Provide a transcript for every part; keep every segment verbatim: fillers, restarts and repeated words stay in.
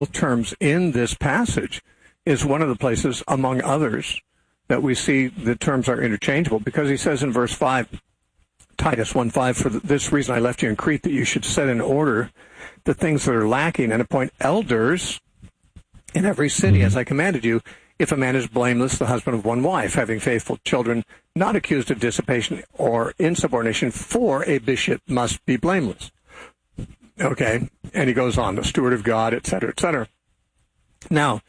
terms in this passage is one of the places, among others, that we see the terms are interchangeable, because he says in verse five, Titus one five, for this reason I left you in Crete, that you should set in order the things that are lacking and appoint elders in every city, as I commanded you, if a man is blameless, the husband of one wife, having faithful children, not accused of dissipation or insubordination, for a bishop must be blameless. Okay, and he goes on, the steward of God, et cetera, et cetera. Now,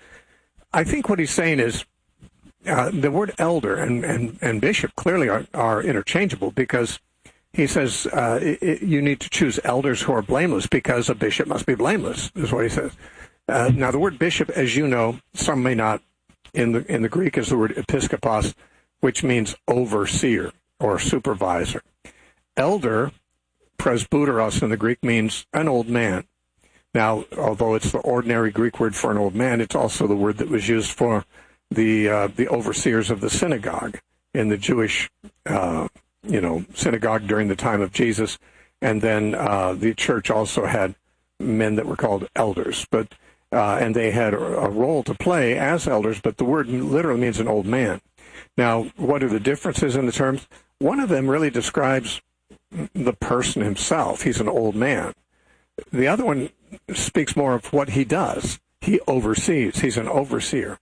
I think what he's saying is uh, the word elder and, and, and bishop clearly are, are interchangeable, because he says uh, it, it, you need to choose elders who are blameless, because a bishop must be blameless, is what he says. Uh, now, the word bishop, as you know, some may not, in the in the Greek is the word episkopos, which means overseer or supervisor. Elder, presbyteros in the Greek, means an old man. Now, although it's the ordinary Greek word for an old man, it's also the word that was used for the uh, the overseers of the synagogue in the Jewish, uh, you know, synagogue during the time of Jesus. And then uh, the church also had men that were called elders, but uh, and they had a role to play as elders, but the word literally means an old man. Now, what are the differences in the terms? One of them really describes the person himself. He's an old man. The other one speaks more of what he does. He oversees. He's an overseer.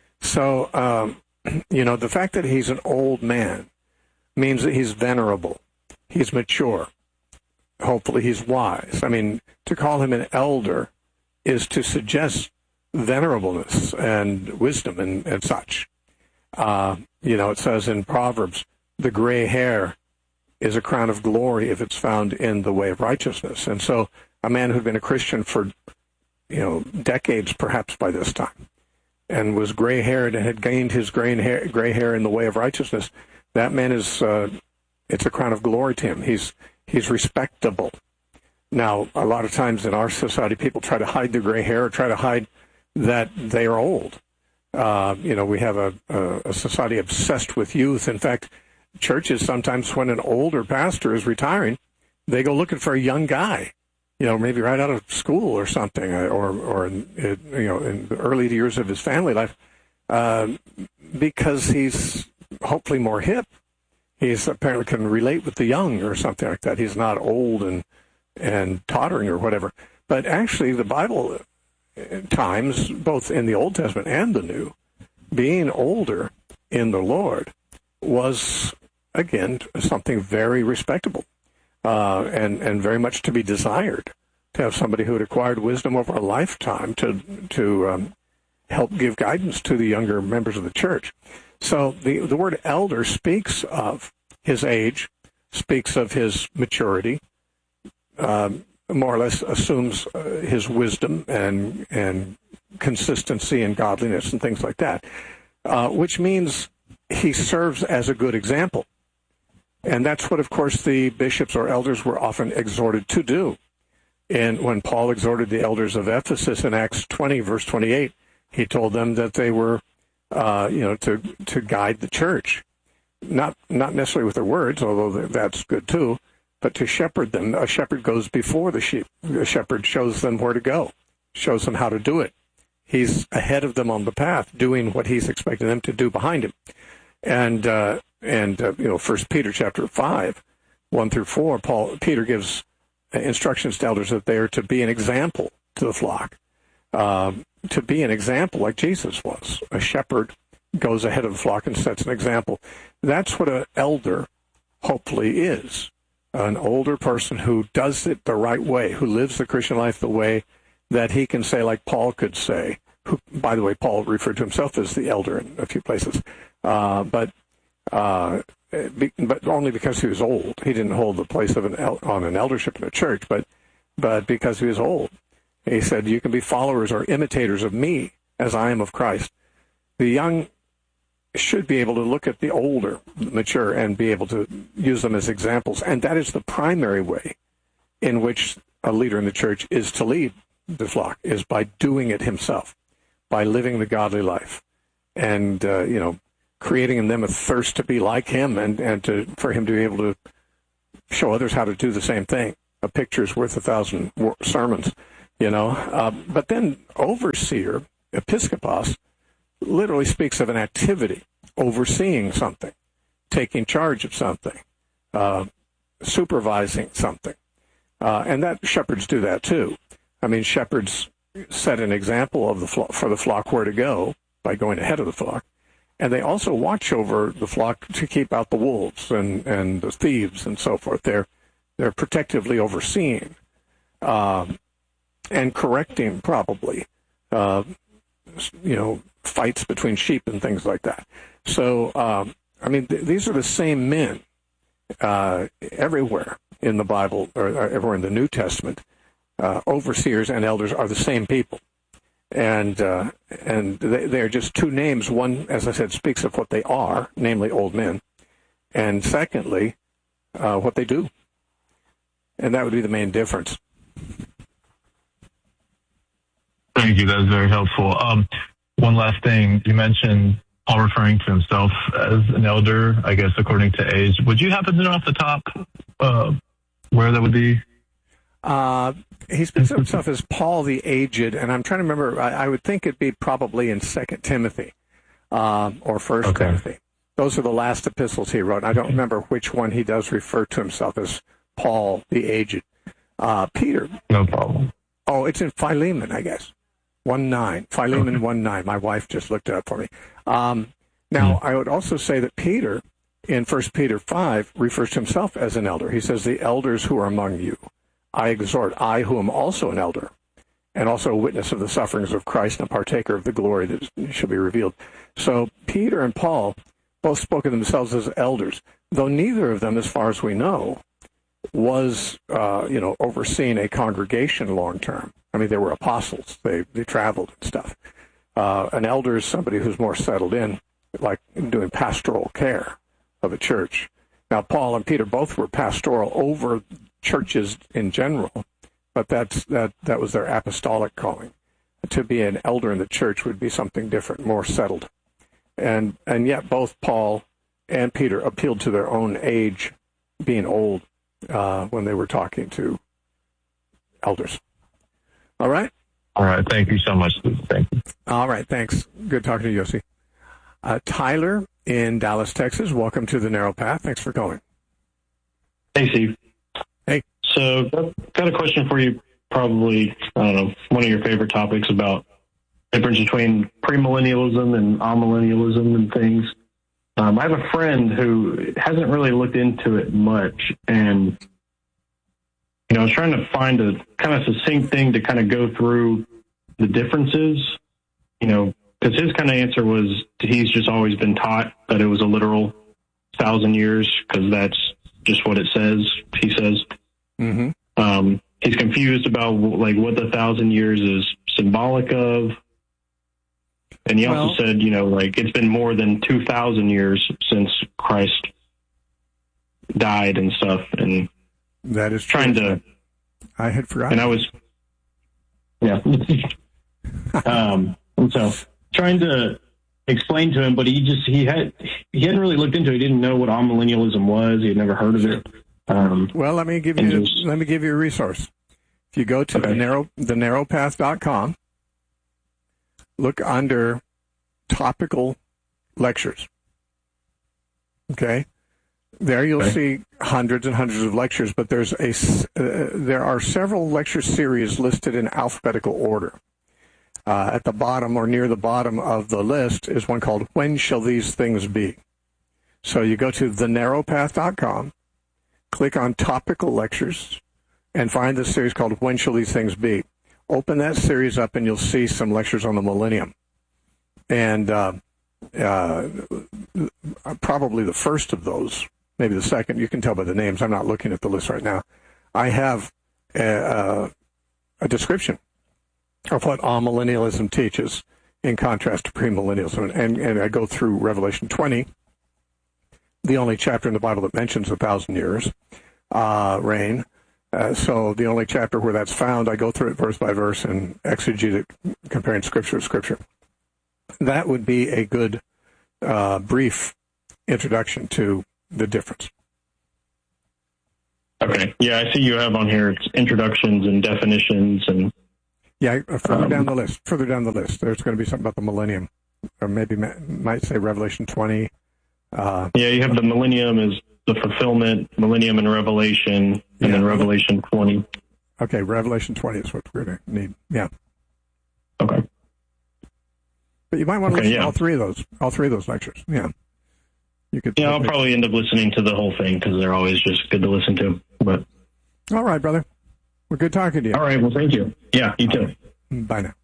So, um, you know, the fact that he's an old man means that he's venerable. He's mature. Hopefully he's wise. I mean, to call him an elder is to suggest venerableness and wisdom and, and such. Uh, you know, it says in Proverbs, the gray hair is a crown of glory if it's found in the way of righteousness. And so a man who'd been a Christian for, you know, decades perhaps by this time, and was gray-haired and had gained his gray hair, gray hair in the way of righteousness, that man is, uh, it's a crown of glory to him. He's he's respectable. Now, a lot of times in our society, people try to hide their gray hair or try to hide that they are old. Uh, you know, we have a, a, a society obsessed with youth. In fact, churches sometimes, when an older pastor is retiring, they go looking for a young guy, you know, maybe right out of school or something, or or in, you know, in the early years of his family life, uh, because he's hopefully more hip. He's apparently can relate with the young or something like that. He's not old and and tottering or whatever. But actually, the Bible at times, both in the Old Testament and the New, being older in the Lord was, again, something very respectable uh, and, and very much to be desired, to have somebody who had acquired wisdom over a lifetime to, to um, help give guidance to the younger members of the church. So the, the word elder speaks of his age, speaks of his maturity, um, more or less assumes uh, his wisdom and and consistency and godliness and things like that, uh, which means he serves as a good example. And that's what, of course, the bishops or elders were often exhorted to do. And when Paul exhorted the elders of Ephesus in Acts twenty, verse twenty-eight, he told them that they were, uh, you know, to to guide the church, not not necessarily with their words, although that's good too, but to shepherd them. A shepherd goes before the sheep. The shepherd shows them where to go, shows them how to do it. He's ahead of them on the path, doing what he's expecting them to do behind him. And uh, and uh, you know, First Peter chapter five, one through four, Paul Peter gives instructions to elders that they are to be an example to the flock, um, to be an example like Jesus was. A shepherd goes ahead of the flock and sets an example. That's what an elder hopefully is. An older person who does it the right way, who lives the Christian life the way that he can say, like Paul could say, who, by the way, Paul referred to himself as the elder in a few places, uh, but uh, be, but only because he was old. He didn't hold the place of an el- on an eldership in a church, but but because he was old. He said, you can be followers or imitators of me as I am of Christ. The young should be able to look at the older, mature, and be able to use them as examples. And that is the primary way in which a leader in the church is to lead the flock, is by doing it himself, by living the godly life, and, uh, you know, creating in them a thirst to be like him and, and to for him to be able to show others how to do the same thing. A picture is worth a thousand sermons. you know. Uh, but then overseer, episkopos, literally speaks of an activity, overseeing something, taking charge of something, uh, supervising something. Uh, and that shepherds do that too. I mean, shepherds set an example of the flo- for the flock where to go by going ahead of the flock. And they also watch over the flock to keep out the wolves and, and the thieves and so forth. They're, they're protectively overseeing um, and correcting probably, uh, you know, fights between sheep and things like that. So, um, I mean, th- these are the same men uh, everywhere in the Bible, or, or everywhere in the New Testament. Uh, overseers and elders are the same people. And uh, and they, they're just two names. One, as I said, speaks of what they are, namely old men. And secondly, uh, what they do. And that would be the main difference. Thank you. That was very helpful. Um, one last thing. You mentioned Paul referring to himself as an elder, I guess, according to age. Would you happen to know off the top uh, where that would be? Uh, he speaks of himself as Paul the Aged, and I'm trying to remember, I, I would think it'd be probably in Second Timothy um, or First Okay. Timothy. Those are the last epistles he wrote. I don't remember which one he does refer to himself as Paul the Aged. Uh, Peter. No problem. Oh, it's in Philemon, I guess. one nine. Philemon Okay. one nine. My wife just looked it up for me. Um, now, Hmm. I would also say that Peter, in First Peter five, refers to himself as an elder. He says, the elders who are among you, I exhort, I who am also an elder, and also a witness of the sufferings of Christ and a partaker of the glory that shall be revealed. So Peter and Paul both spoke of themselves as elders, though neither of them, as far as we know, was, uh, you know, overseeing a congregation long term. I mean, they were apostles. They they traveled and stuff. Uh, an elder is somebody who's more settled in, like doing pastoral care of a church. Now, Paul and Peter both were pastoral over churches in general, but that's that that was their apostolic calling. To be an elder in the church would be something different, more settled. And and yet both Paul and Peter appealed to their own age, being old, uh, when they were talking to elders. All right? All right. Thank you so much. Thank you. All right. Thanks. Good talking to you, Yossi. Uh, Tyler in Dallas, Texas. Welcome to the Narrow Path. Thanks for calling. Hey, Steve. Hey. So, got a question for you. Probably, I don't know, one of your favorite topics about the difference between premillennialism and amillennialism and things. Um, I have a friend who hasn't really looked into it much, and you know, I was trying to find a kind of succinct thing to kind of go through the differences. You know, because his kind of answer was he's just always been taught that it was a literal thousand years because that's just what it says. He says. Mm-hmm. Um, he's confused about like what the thousand years is symbolic of. And he Well, also said, you know, like it's been more than two thousand years since Christ died and stuff. And that is true. trying to, I had forgotten. and I was, yeah. um, and so trying to explain to him, but he just, he had, he hadn't really looked into it. He didn't know what amillennialism was. He had never heard of it. Um, Well, let me give and you just- let me give you a resource. If you go to Okay. the narrow the narrow path dot com, look under topical lectures. Okay, there you'll Okay. see hundreds and hundreds of lectures, but there's a s- uh, there are several lecture series listed in alphabetical order. Uh, at the bottom or near the bottom of the list is one called "When Shall These Things Be?" So you go to the narrow path dot com. Click on topical lectures and find the series called When Shall These Things Be? Open that series up and you'll see some lectures on the millennium. And uh, uh, probably the first of those, maybe the second, you can tell by the names. I'm not looking at the list right now. I have a, a description of what amillennialism teaches in contrast to premillennialism. And, and I go through Revelation twenty, the only chapter in the Bible that mentions a thousand years uh, reign. Uh, so the only chapter where that's found, I go through it verse by verse and exegete it, comparing scripture to scripture. That would be a good uh, brief introduction to the difference. Okay. Yeah, I see you have on here it's introductions and definitions and Yeah, further um, down the list. Further down the list, there's going to be something about the millennium, or maybe might say Revelation twenty. Uh, yeah, you have the millennium is the fulfillment, millennium and Revelation, and yeah, then Revelation twenty. Okay, Revelation twenty is what we're going to need. Yeah. Okay. But you might want to okay, listen yeah. to all three of those. All three of those lectures. Yeah. You could. Yeah, I'll probably end up listening to the whole thing because they're always just good to listen to. But. All right, brother. Well, good talking to you. All right. Well, thank you. Yeah, you too. Bye now.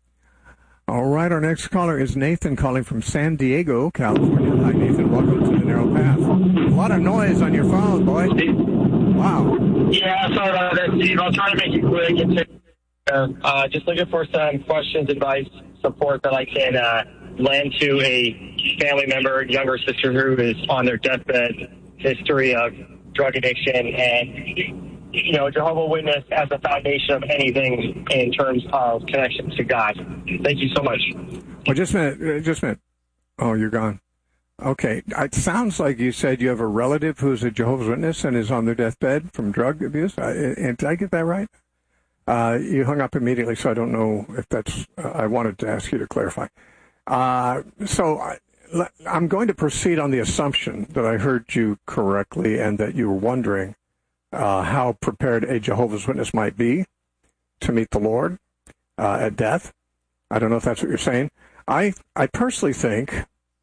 All right. Our next caller is Nathan calling from San Diego, California. Hi, Nathan. Welcome to the Narrow Path. A lot of noise on your phone, boy. Wow. Yeah, sorry about that, Steve. I'll try to make it quick. It's, uh, uh, just looking for some questions, advice, support that I can uh, lend to a family member, younger sister who is on their deathbed, history of drug addiction, and you know, Jehovah's Witness as a foundation of anything in terms of connection to God. Thank you so much. Well, just a minute. Just a minute. Oh, you're gone. Okay. It sounds like you said you have a relative who's a Jehovah's Witness and is on their deathbed from drug abuse. I, did I get that right? Uh, you hung up immediately, so I don't know if that's... Uh, I wanted to ask you to clarify. Uh, so I, I'm going to proceed on the assumption that I heard you correctly and that you were wondering Uh, how prepared a Jehovah's Witness might be to meet the Lord uh, at death. I don't know if that's what you're saying. I I personally think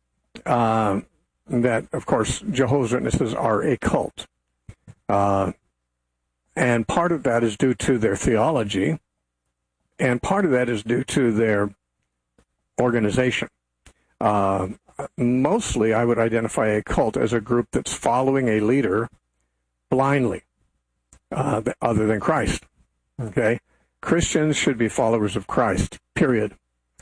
uh, that, of course, Jehovah's Witnesses are a cult. Uh, and part of that is due to their theology, and part of that is due to their organization. Uh, mostly, I would identify a cult as a group that's following a leader blindly. Uh, other than Christ, okay? Christians should be followers of Christ, period.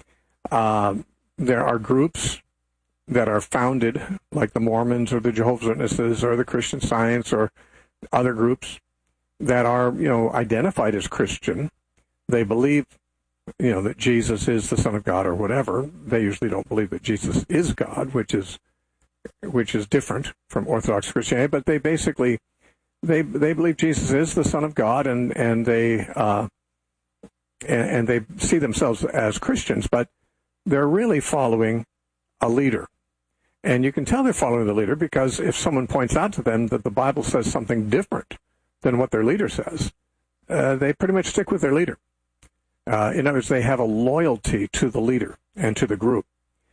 Uh, there are groups that are founded, like the Mormons or the Jehovah's Witnesses or the Christian Science or other groups that are, you know, identified as Christian. They believe, you know, that Jesus is the Son of God or whatever. They usually don't believe that Jesus is God, which is which is different from Orthodox Christianity, but they basically They they believe Jesus is the Son of God, and and they uh, and, and they see themselves as Christians, but they're really following a leader, and you can tell they're following the leader because if someone points out to them that the Bible says something different than what their leader says, uh, they pretty much stick with their leader. Uh, in other words, they have a loyalty to the leader and to the group,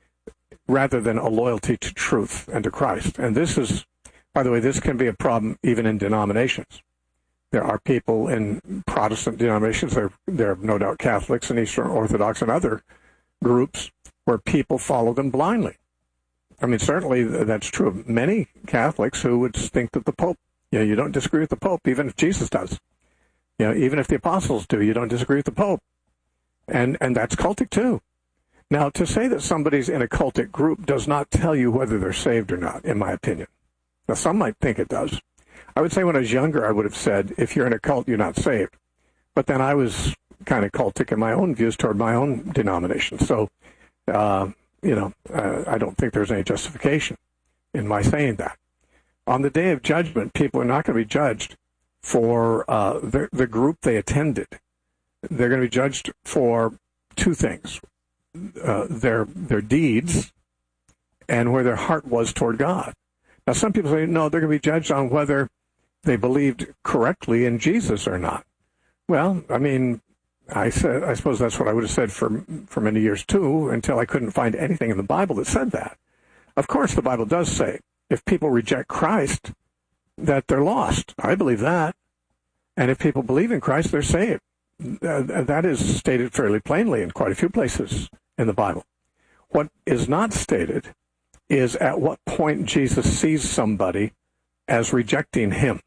rather than a loyalty to truth and to Christ. And this is. By the way, this can be a problem even in denominations. There are people in Protestant denominations, there, there are no doubt Catholics and Eastern Orthodox and other groups where people follow them blindly. I mean, certainly that's true of many Catholics who would think that the Pope, you know, you don't disagree with the Pope, even if Jesus does. You know, even if the apostles do, you don't disagree with the Pope. And, and that's cultic too. Now, to say that somebody's in a cultic group does not tell you whether they're saved or not, in my opinion. Now, some might think it does. I would say when I was younger, I would have said, if you're in a cult, you're not saved. But then I was kind of cultic in my own views toward my own denomination. So, uh, you know, uh, I don't think there's any justification in my saying that. On the day of judgment, people are not going to be judged for uh, the, the group they attended. They're going to be judged for two things, uh, their their deeds and where their heart was toward God. Now, some people say, no, they're going to be judged on whether they believed correctly in Jesus or not. Well, I mean, I said, I suppose that's what I would have said for for many years, too, until I couldn't find anything in the Bible that said that. Of course, the Bible does say, if people reject Christ, that they're lost. I believe that. And if people believe in Christ, they're saved. That is stated fairly plainly in quite a few places in the Bible. What is not stated is at what point Jesus sees somebody as rejecting him.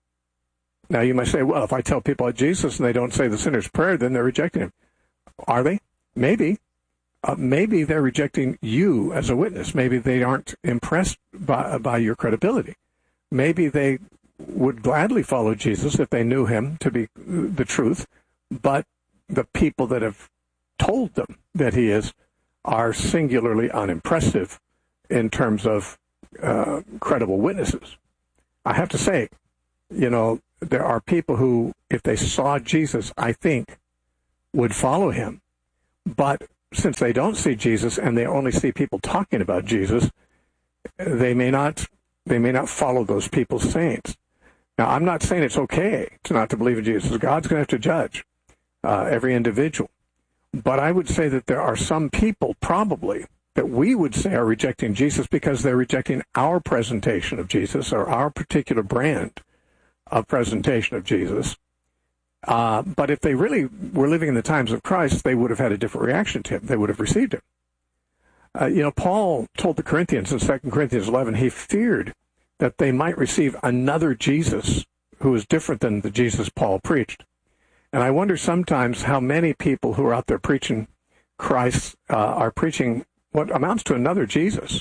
Now, you might say, well, if I tell people about Jesus and they don't say the sinner's prayer, then they're rejecting him. Are they? Maybe. Uh, maybe they're rejecting you as a witness. Maybe they aren't impressed by, by your credibility. Maybe they would gladly follow Jesus if they knew him to be the truth, but the people that have told them that he is are singularly unimpressive in terms of uh, credible witnesses. I have to say, you know, there are people who, if they saw Jesus, I think, would follow him. But since they don't see Jesus and they only see people talking about Jesus, they may not they may not follow those people's sayings. Now, I'm not saying it's okay to not to believe in Jesus. God's going to have to judge uh, every individual. But I would say that there are some people probably that we would say are rejecting Jesus because they're rejecting our presentation of Jesus or our particular brand of presentation of Jesus. Uh, but if they really were living in the times of Christ, they would have had a different reaction to him. They would have received him. Uh, you know, Paul told the Corinthians in Second Corinthians eleven, he feared that they might receive another Jesus who was different than the Jesus Paul preached. And I wonder sometimes how many people who are out there preaching Christ uh, are preaching what amounts to another Jesus.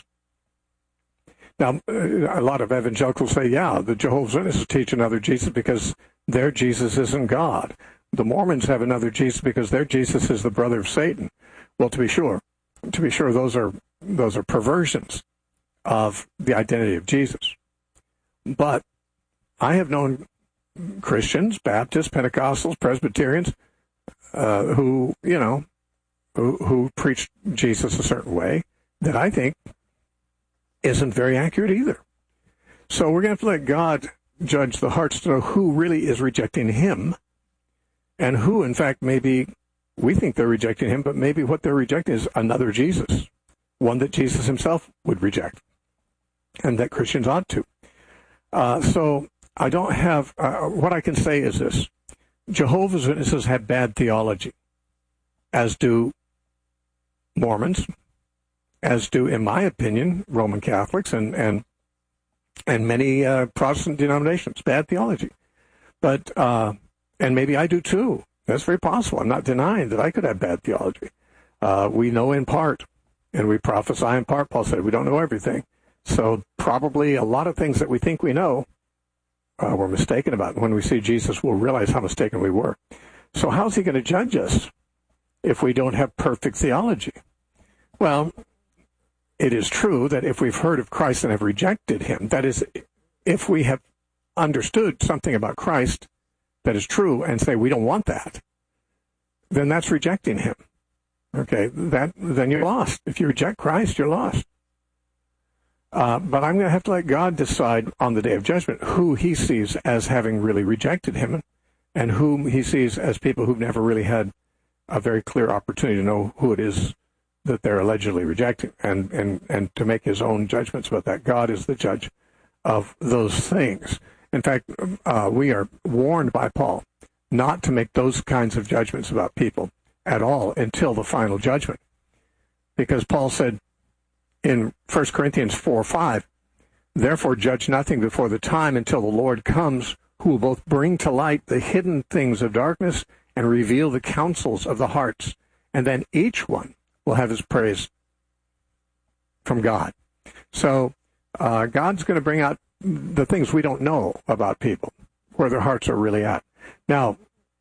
Now, a lot of evangelicals say, yeah, the Jehovah's Witnesses teach another Jesus because their Jesus isn't God. The Mormons have another Jesus because their Jesus is the brother of Satan. Well, to be sure, to be sure, those are those are perversions of the identity of Jesus. But I have known Christians, Baptists, Pentecostals, Presbyterians, uh, who, you know, who, who preach Jesus a certain way that I think isn't very accurate either. So we're going to have to let God judge the hearts to know who really is rejecting him and who, in fact, maybe we think they're rejecting him, but maybe what they're rejecting is another Jesus, one that Jesus himself would reject and that Christians ought to. Uh, so I don't have, uh, what I can say is this. Jehovah's Witnesses have bad theology, as do Mormons, as do, in my opinion, Roman Catholics and and, and many uh, Protestant denominations, bad theology. But, uh, and maybe I do too. That's very possible. I'm not denying that I could have bad theology. Uh, we know in part, and we prophesy in part. Paul said we don't know everything. So probably a lot of things that we think we know, uh, we're mistaken about. When we see Jesus, we'll realize how mistaken we were. So how's he going to judge us if we don't have perfect theology? Well, it is true that if we've heard of Christ and have rejected him, that is, if we have understood something about Christ that is true and say we don't want that, then that's rejecting him. Okay, that then you're lost. If you reject Christ, you're lost. Uh, but I'm going to have to let God decide on the day of judgment who he sees as having really rejected him and whom he sees as people who've never really had a very clear opportunity to know who it is that they're allegedly rejecting and, and, and to make his own judgments about that. God is the judge of those things. In fact, uh, we are warned by Paul not to make those kinds of judgments about people at all until the final judgment. Because Paul said in First Corinthians four five, therefore judge nothing before the time until the Lord comes, who will both bring to light the hidden things of darkness and reveal the counsels of the hearts. And then each one will have his praise from God. So uh, God's going to bring out the things we don't know about people, where their hearts are really at. Now,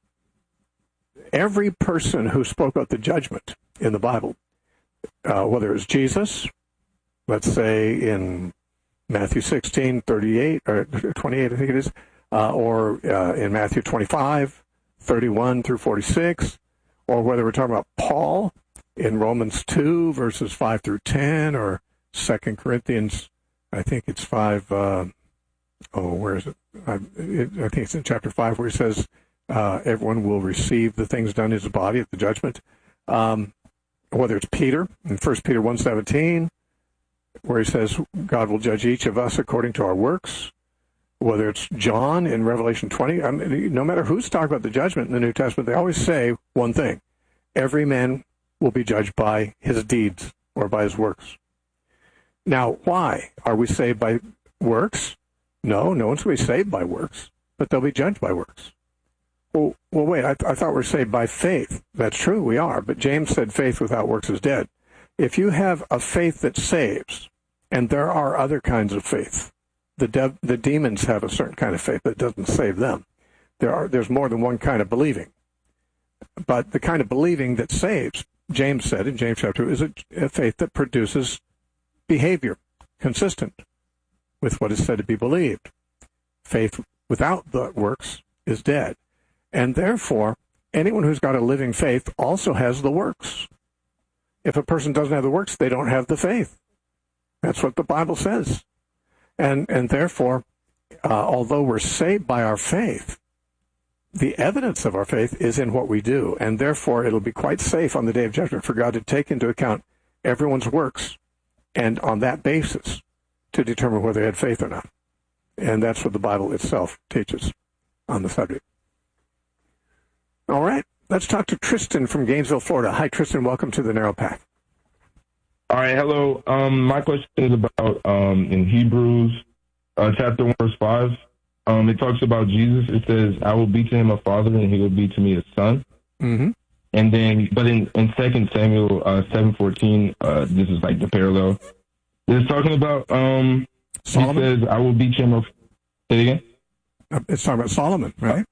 every person who spoke about the judgment in the Bible, uh, whether it was Jesus, let's say in Matthew sixteen, thirty-eight, or twenty-eight, I think it is, uh, or uh, in Matthew twenty-five, thirty-one through forty-six, or whether we're talking about Paul in Romans two, verses five through ten, or Second Corinthians, I think it's five, uh, oh, where is it? I, it? I think it's in chapter five where he says uh, everyone will receive the things done in his body at the judgment. Um, whether it's Peter in First Peter one seventeen, where he says God will judge each of us according to our works. Whether it's John in Revelation twenty, I mean, no matter who's talking about the judgment in the New Testament, they always say one thing: every man will be judged by his deeds or by his works. Now, why? Are we saved by works? No, no one's going to be saved by works, but they'll be judged by works. Well, well wait, I, th- I thought we're saved by faith. That's true, we are, but James said faith without works is dead. If you have a faith that saves, and there are other kinds of faith, the de- the demons have a certain kind of faith that doesn't save them. There are there's more than one kind of believing. But the kind of believing that saves, James said in James chapter two, is a, a faith that produces behavior consistent with what is said to be believed. Faith without the works is dead. And therefore, anyone who's got a living faith also has the works. If a person doesn't have the works, they don't have the faith. That's what the Bible says. And and therefore, uh, although we're saved by our faith, the evidence of our faith is in what we do. And therefore, it'll be quite safe on the day of judgment for God to take into account everyone's works and on that basis to determine whether they had faith or not. And that's what the Bible itself teaches on the subject. All right. Let's talk to Tristan from Gainesville, Florida. Hi, Tristan. Welcome to the Narrow Path. All right. Hello. Um, my question is about um, in Hebrews uh, chapter one, verse five. Um, it talks about Jesus. It says, I will be to him a father, and he will be to me a son. Mm-hmm. And then, but in, in Second Samuel uh, seven fourteen, uh, this is like the parallel. It's talking about, um, Solomon? He says, I will be to him a... Say it again? It's talking about Solomon, right?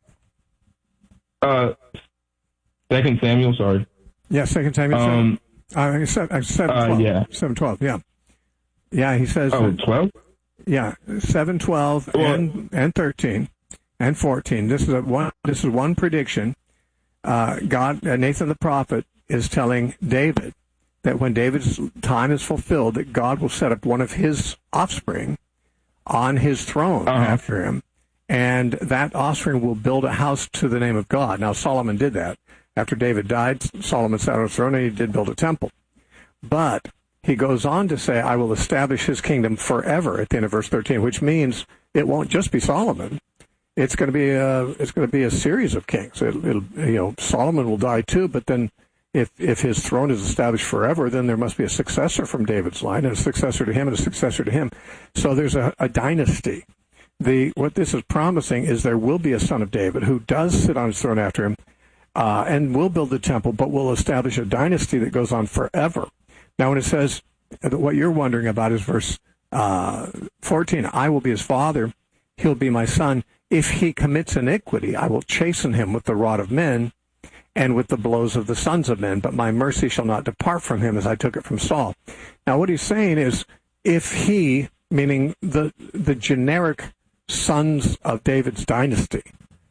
Uh, Second Samuel, sorry. Yeah, Second Samuel. Um, seven, uh, seven, seven uh, twelve. yeah. seven twelve, yeah. Yeah, he says... Oh, that, twelve? Yeah, seven twelve and, and thirteen and fourteen. This is a one. This is one prediction. Uh, God, uh, Nathan the prophet is telling David that when David's time is fulfilled, that God will set up one of his offspring on his throne uh-huh. after him, and that offspring will build a house to the name of God. Now, Solomon did that. After David died, Solomon sat on his throne, and he did build a temple. But he goes on to say, I will establish his kingdom forever at the end of verse thirteen, which means it won't just be Solomon. It's going to be a, it's going to be a series of kings. It, it'll, you know, Solomon will die too, but then if, if his throne is established forever, then there must be a successor from David's line, and a successor to him, and a successor to him. So there's a, a dynasty. The, what this is promising is there will be a son of David who does sit on his throne after him, uh, and will build the temple, but will establish a dynasty that goes on forever. Now, when it says, what you're wondering about is verse uh, fourteen, I will be his father, he'll be my son. If he commits iniquity, I will chasten him with the rod of men and with the blows of the sons of men, but my mercy shall not depart from him as I took it from Saul. Now, what he's saying is, if he, meaning the the generic sons of David's dynasty,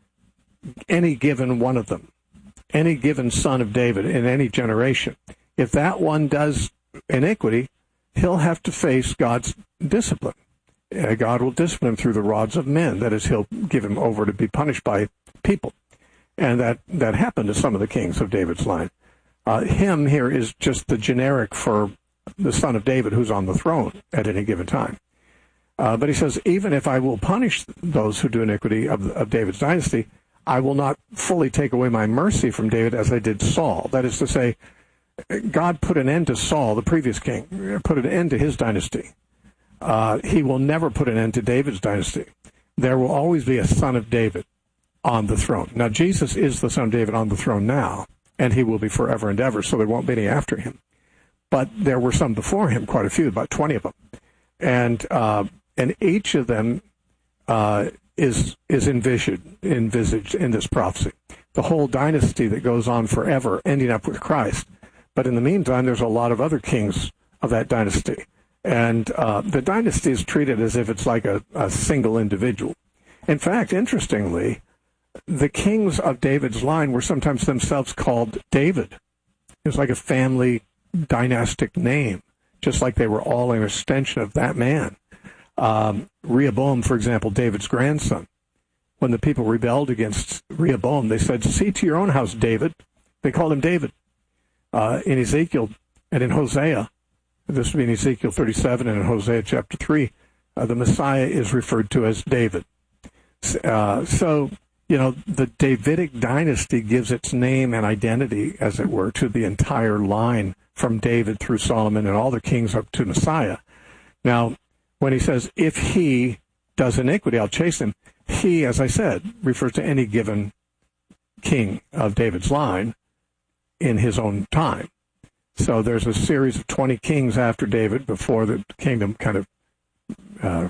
any given one of them, any given son of David in any generation, if that one does iniquity, he'll have to face God's discipline. Uh, God will discipline him through the rods of men. That is, he'll give him over to be punished by people. And that, that happened to some of the kings of David's line. Uh, him here is just the generic for the son of David who's on the throne at any given time. Uh, but he says, even if I will punish those who do iniquity of, of David's dynasty, I will not fully take away my mercy from David as I did Saul. That is to say, God put an end to Saul, the previous king, put an end to his dynasty. Uh, he will never put an end to David's dynasty. There will always be a son of David on the throne. Now, Jesus is the son of David on the throne now, and he will be forever and ever, so there won't be any after him. But there were some before him, quite a few, about twenty of them. And uh, and each of them uh, is is envisaged, envisaged in this prophecy. The whole dynasty that goes on forever, ending up with Christ. But in the meantime, there's a lot of other kings of that dynasty. And uh, the dynasty is treated as if it's like a, a single individual. In fact, interestingly, the kings of David's line were sometimes themselves called David. It was like a family dynastic name, just like they were all an extension of that man. Um, Rehoboam, for example, David's grandson. When the people rebelled against Rehoboam, they said, see to your own house, David. They called him David. Uh, in Ezekiel and in Hosea, this would be in Ezekiel thirty-seven and in Hosea chapter three, uh, the Messiah is referred to as David. Uh, so, you know, the Davidic dynasty gives its name and identity, as it were, to the entire line from David through Solomon and all the kings up to Messiah. Now, when he says, if he does iniquity, I'll chase him, he, as I said, refers to any given king of David's line in his own time. So there's a series of twenty kings after David before the kingdom kind of, uh,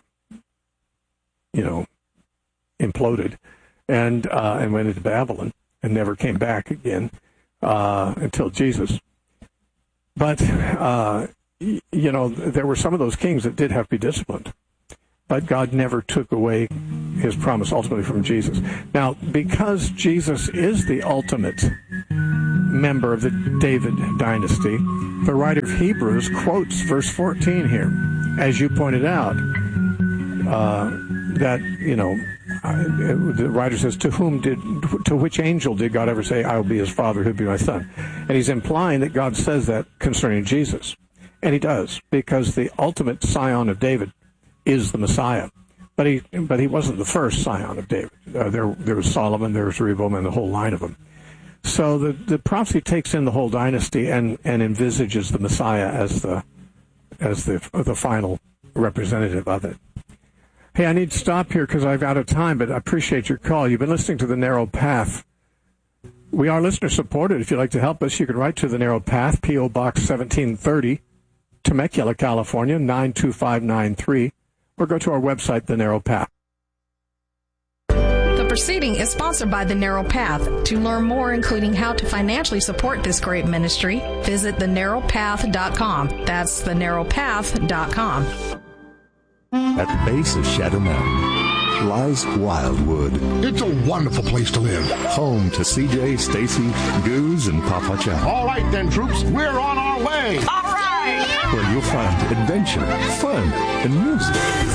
you know, imploded and uh, and went into Babylon and never came back again uh, until Jesus. But, uh, y- you know, there were some of those kings that did have to be disciplined. But God never took away his promise ultimately from Jesus. Now, because Jesus is the ultimate member of the David dynasty, the writer of Hebrews quotes verse fourteen here, as you pointed out, uh, that, you know, uh, the writer says, to whom did, to which angel did God ever say, I will be his father, he'll be my son? And he's implying that God says that concerning Jesus. And he does, because the ultimate scion of David is the Messiah. But he but he wasn't the first scion of David. Uh, there, there was Solomon, there was Rehoboam, and the whole line of them. So the, the prophecy takes in the whole dynasty and, and envisages the Messiah as the as the the final representative of it. Hey, I need to stop here because I'm out of time, but I appreciate your call. You've been listening to The Narrow Path. We are listener-supported. If you'd like to help us, you can write to The Narrow Path, P O. Box seventeen thirty, Temecula, California, nine two five nine three, or go to our website, The Narrow Path. The proceeding is sponsored by The Narrow Path. To learn more, including how to financially support this great ministry, visit the narrow path dot com. That's the narrow path dot com. At the base of Shadow Mountain lies Wildwood. It's a wonderful place to live. Home to C J, Stacy, Goose, and Papa Chow. All right then, troops, we're on our way. All right! Where you'll find adventure, fun, and music.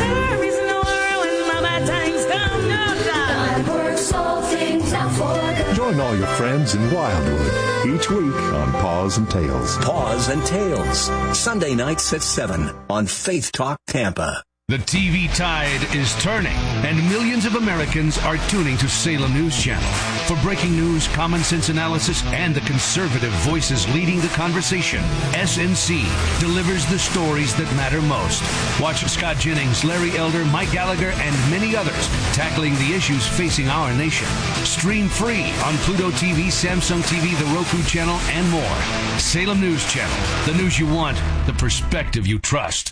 Join all your friends in Wildwood each week on Paws and Tales. Paws and Tales, Sunday nights at seven on Faith Talk Tampa. The T V tide is turning, and millions of Americans are tuning to Salem News Channel. For breaking news, common sense analysis, and the conservative voices leading the conversation, S N C delivers the stories that matter most. Watch Scott Jennings, Larry Elder, Mike Gallagher, and many others tackling the issues facing our nation. Stream free on Pluto T V, Samsung T V, the Roku channel, and more. Salem News Channel, the news you want, the perspective you trust.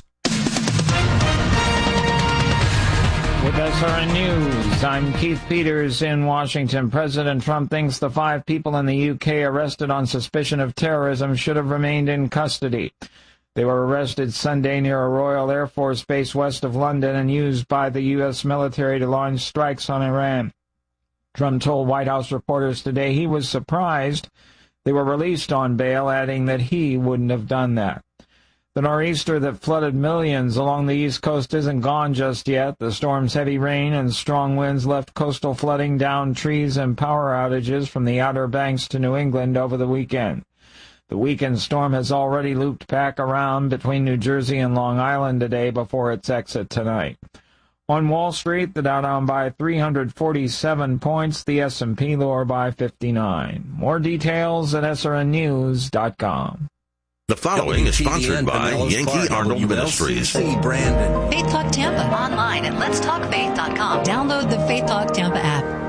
With S R N News, I'm Keith Peters in Washington. President Trump thinks the five people in the U K arrested on suspicion of terrorism should have remained in custody. They were arrested Sunday near a Royal Air Force base west of London and used by the U S military to launch strikes on Iran. Trump told White House reporters today he was surprised they were released on bail, adding that he wouldn't have done that. The nor'easter that flooded millions along the East Coast isn't gone just yet. The storm's heavy rain and strong winds left coastal flooding, downed trees, and power outages from the Outer Banks to New England over the weekend. The weekend storm has already looped back around between New Jersey and Long Island today before its exit tonight. On Wall Street, the Dow down by three hundred forty-seven points, the S and P lower by fifty-nine. More details at S R N news dot com. The following is sponsored by Yankee Arnold Ministries. Brandon. Faith Talk Tampa online at lets talk faith dot com. Download the Faith Talk Tampa app.